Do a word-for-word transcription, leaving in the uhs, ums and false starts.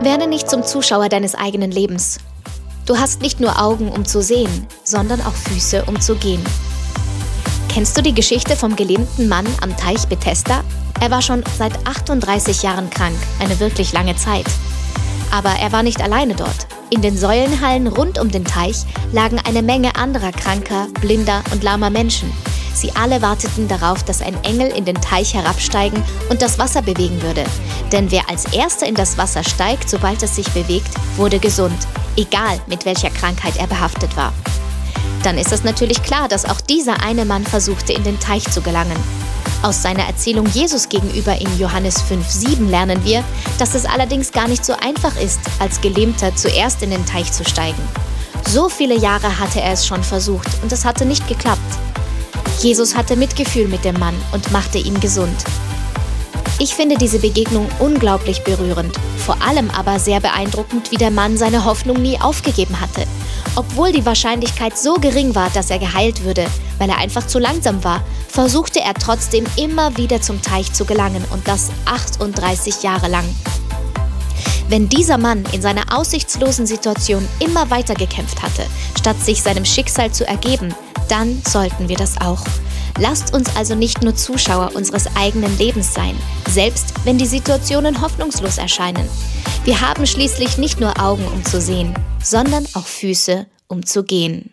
Werde nicht zum Zuschauer deines eigenen Lebens. Du hast nicht nur Augen, um zu sehen, sondern auch Füße, um zu gehen. Kennst du die Geschichte vom gelähmten Mann am Teich Bethesda? Er war schon seit achtunddreißig Jahren krank, eine wirklich lange Zeit. Aber er war nicht alleine dort. In den Säulenhallen rund um den Teich lagen eine Menge anderer kranker, blinder und lahmer Menschen. Sie alle warteten darauf, dass ein Engel in den Teich herabsteigen und das Wasser bewegen würde. Denn wer als Erster in das Wasser steigt, sobald es sich bewegt, wurde gesund, egal mit welcher Krankheit er behaftet war. Dann ist es natürlich klar, dass auch dieser eine Mann versuchte, in den Teich zu gelangen. Aus seiner Erzählung Jesus gegenüber in Johannes fünf sieben lernen wir, dass es allerdings gar nicht so einfach ist, als Gelähmter zuerst in den Teich zu steigen. So viele Jahre hatte er es schon versucht und es hatte nicht geklappt. Jesus hatte Mitgefühl mit dem Mann und machte ihn gesund. Ich finde diese Begegnung unglaublich berührend, vor allem aber sehr beeindruckend, wie der Mann seine Hoffnung nie aufgegeben hatte. Obwohl die Wahrscheinlichkeit so gering war, dass er geheilt würde, weil er einfach zu langsam war, versuchte er trotzdem immer wieder zum Teich zu gelangen und das achtunddreißig Jahre lang. Wenn dieser Mann in seiner aussichtslosen Situation immer weiter gekämpft hatte, statt sich seinem Schicksal zu ergeben, dann sollten wir das auch. Lasst uns also nicht nur Zuschauer unseres eigenen Lebens sein, selbst wenn die Situationen hoffnungslos erscheinen. Wir haben schließlich nicht nur Augen, um zu sehen, sondern auch Füße, um zu gehen.